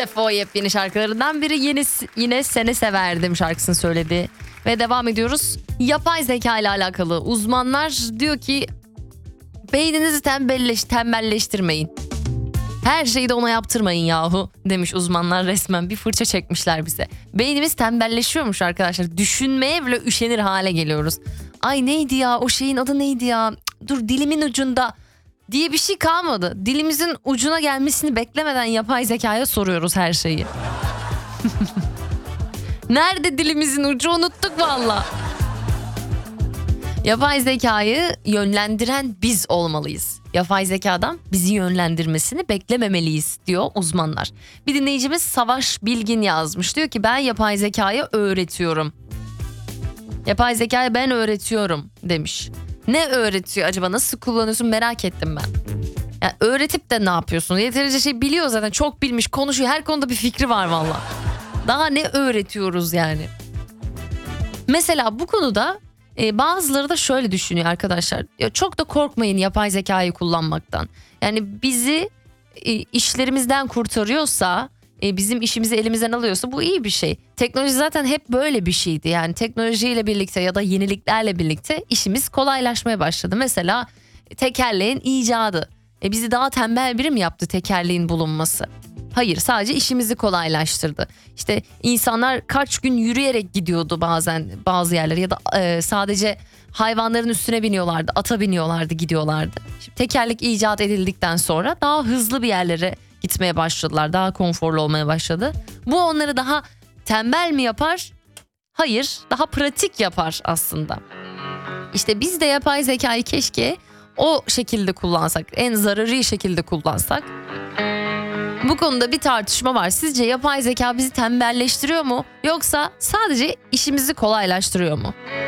Sefo yepyeni şarkılarından biri yine Seni Severdim şarkısını söyledi. Ve devam ediyoruz. Yapay zeka ile alakalı uzmanlar diyor ki beyninizi tembelleştirmeyin. Her şeyi de ona yaptırmayın yahu demiş uzmanlar, resmen bir fırça çekmişler bize. Beynimiz tembelleşiyormuş arkadaşlar. Düşünmeye bile üşenir hale geliyoruz. Ay neydi ya, o şeyin adı neydi ya? Dur, dilimin ucunda diye bir şey kalmadı. Dilimizin ucuna gelmesini beklemeden yapay zekaya soruyoruz her şeyi. Nerede dilimizin ucu, unuttuk valla. Yapay zekayı yönlendiren biz olmalıyız. Yapay zekadan bizi yönlendirmesini beklememeliyiz diyor uzmanlar. Bir dinleyicimiz Savaş Bilgin yazmış. Diyor ki ben yapay zekaya öğretiyorum. Yapay zekaya ben öğretiyorum demiş. Ne öğretiyor acaba, nasıl kullanıyorsun merak ettim ben. Yani öğretip de ne yapıyorsun? Yeterince şey biliyor zaten, çok bilmiş, konuşuyor, her konuda bir fikri var valla. Daha ne öğretiyoruz yani? Mesela bu konuda bazıları da şöyle düşünüyor arkadaşlar. Ya çok da korkmayın yapay zekayı kullanmaktan. Yani bizi işlerimizden kurtarıyorsa, bizim işimizi elimizden alıyorsa bu iyi bir şey. Teknoloji zaten hep böyle bir şeydi. Yani teknolojiyle birlikte ya da yeniliklerle birlikte işimiz kolaylaşmaya başladı. Mesela tekerleğin icadı. Bizi daha tembel biri mi yaptı tekerleğin bulunması? Hayır, sadece işimizi kolaylaştırdı. İşte insanlar kaç gün yürüyerek gidiyordu bazen bazı yerlere ya da sadece hayvanların üstüne biniyorlardı, ata biniyorlardı, gidiyorlardı. Şimdi tekerlek icat edildikten sonra daha hızlı bir yerlere gitmeye başladılar, daha konforlu olmaya başladı. Bu onları daha tembel mi yapar? Hayır, daha pratik yapar aslında. İşte biz de yapay zekayı keşke o şekilde kullansak, en zararı şekilde kullansak. Bu konuda bir tartışma var. Sizce yapay zeka bizi tembelleştiriyor mu, yoksa sadece işimizi kolaylaştırıyor mu?